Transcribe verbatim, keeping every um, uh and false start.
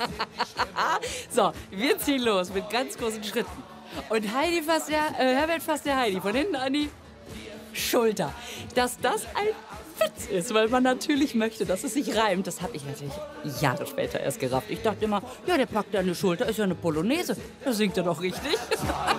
So, wir ziehen los mit ganz großen Schritten. Und Heidi fasst der, äh, Herbert fasst der Heidi von hinten an die Schulter. Dass das ein Witz ist, weil man natürlich möchte, dass es sich reimt. Das habe ich natürlich Jahre später erst gerafft. Ich dachte immer, ja, der packt an die Schulter, ist ja eine Polonaise. Da singt er doch richtig.